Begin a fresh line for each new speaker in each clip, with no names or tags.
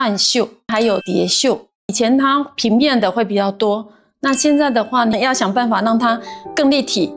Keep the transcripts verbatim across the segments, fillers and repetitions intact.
半绣，还有叠绣。以前它平面的会比较多，那现在的话呢，要想办法让它更立体。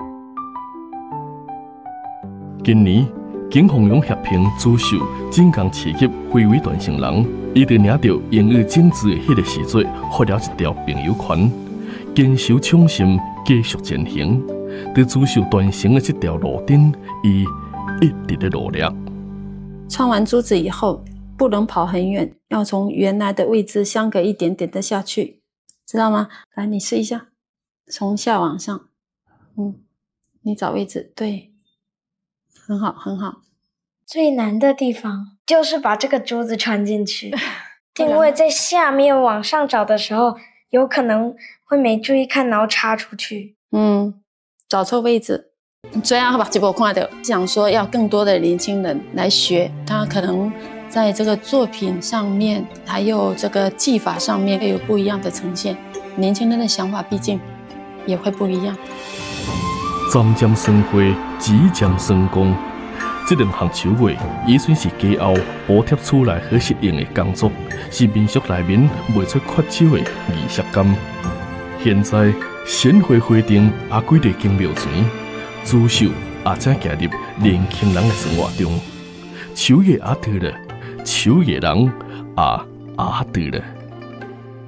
今年，警方用协平主秀进港刺激非伪断成人，伊就领到英语政治的迄个时节，发了一条朋友圈，坚守创新，继续前行。在主秀断成的这条路顶，伊一直在努力。
穿完珠子以后，不能跑很远，要从原来的位置相隔一点点的下去，知道吗？来，你试一下，从下往上，嗯，你找位置，对，很好，很好。
最难的地方就是把这个珠子穿进去，因为在下面往上找的时候，有可能会没注意看，然后插出去。
嗯，找错位置。虽然把结果看到，想说要更多的年轻人来学，他可能在这个作品上面，还有这个技法上面会有不一样的呈现。年轻人的想法毕竟也会不一样。
沾沾生花，指尖生光。这两项手艺，已算是家后补贴厝内好适应的工作，是民俗内面袂出缺少的仪式感。现在鲜花花灯也几个经庙前，主秀也正加入年轻人的生活中。秋叶也到了，秋叶人也也到了。